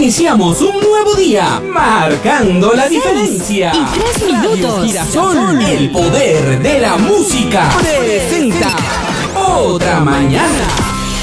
Iniciamos un nuevo día, marcando la diferencia. Y 3 minutos. Girasol, el poder de la música, presenta Otra Mañana.